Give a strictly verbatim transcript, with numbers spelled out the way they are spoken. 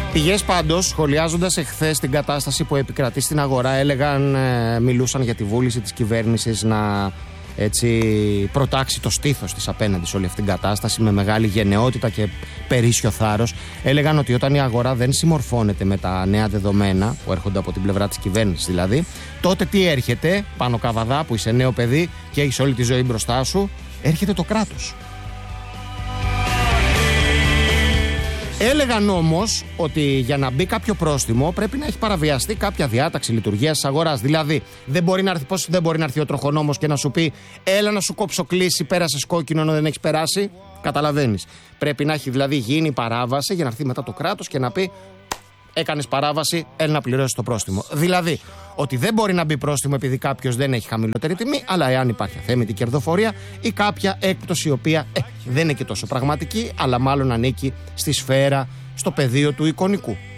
Πηγές πάντως, σχολιάζοντας εχθές την κατάσταση που επικρατεί στην αγορά, έλεγαν, ε, μιλούσαν για τη βούληση της κυβέρνησης να έτσι προτάξει το στήθος της απέναντι σε όλη αυτή την κατάσταση με μεγάλη γενναιότητα και περίσσιο θάρρος. Έλεγαν ότι όταν η αγορά δεν συμμορφώνεται με τα νέα δεδομένα που έρχονται από την πλευρά της κυβέρνησης δηλαδή, τότε τι έρχεται? Πάνω καβαδά που είσαι νέο παιδί και έχεις όλη τη ζωή μπροστά σου, έρχεται το κράτος. Έλεγαν όμως ότι για να μπει κάποιο πρόστιμο πρέπει να έχει παραβιαστεί κάποια διάταξη λειτουργίας της αγοράς. Δηλαδή, δεν μπορεί να έρθει, πώς δεν μπορεί να έρθει ο τροχονόμος και να σου πει έλα να σου κόψω κλίση, πέρασες κόκκινο ενώ δεν έχεις περάσει. Καταλαβαίνεις. Πρέπει να έχει δηλαδή γίνει παράβαση για να έρθει μετά το κράτος και να πει έκανες παράβαση, έλα να πληρώσεις το πρόστιμο. Δηλαδή, ότι δεν μπορεί να μπει πρόστιμο επειδή κάποιος δεν έχει χαμηλότερη τιμή, αλλά εάν υπάρχει αθέμητη κερδοφορία ή κάποια έκπτωση η οποία ε, δεν είναι και τόσο πραγματική, αλλά μάλλον ανήκει στη σφαίρα, στο πεδίο του εικονικού.